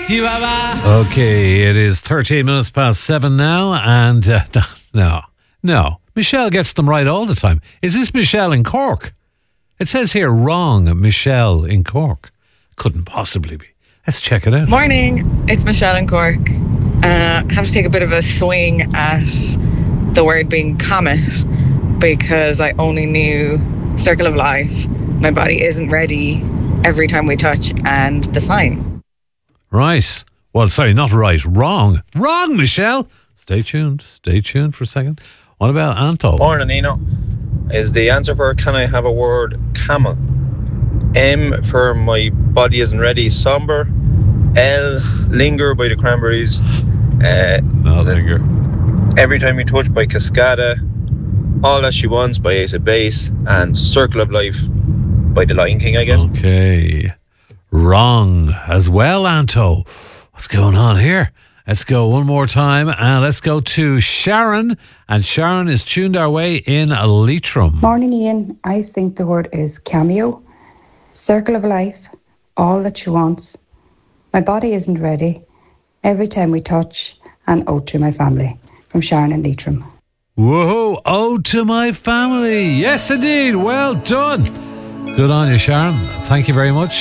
Okay, it is 13 minutes past 7 now, and no. Michelle gets them right all the time. Is this Michelle in Cork? It says here, wrong, Michelle in Cork. Couldn't possibly be. Let's check it out. Morning, it's Michelle in Cork. Have to take a bit of a swing at the word being comet because I only knew circle of life, my body isn't ready, every time we touch, and the sign. Right. Well, sorry, not right. Wrong. Wrong, Michelle. Stay tuned for a second. What about Anto? Morning, Nino. Is the answer for can I have a word camel? M for my body isn't ready, somber. L, linger by the Cranberries. No, linger. Every time you touch by Cascada. All That She Wants by Ace of Base. And Circle of Life by The Lion King, I guess. Okay. Wrong as well, Anto. What's going on here? Let's go one more time and let's go to Sharon. And Sharon is tuned our way in Leitrim. Morning, Ian. I think the word is cameo. Circle of life. All that she wants. My body isn't ready. Every time we touch. And ode to my family. From Sharon in Leitrim. Whoa, ode to my family. Yes, indeed. Well done. Good on you, Sharon. Thank you very much.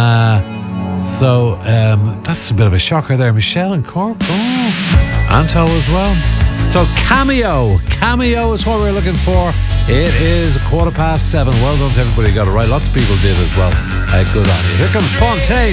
So that's a bit of a shocker there. Michelle and Cork. Oh, Anto as well. So cameo is what we're looking for. It is 7:15. Well done to everybody who got it right. Lots of people did as well. Good on you. Here comes Fontaine.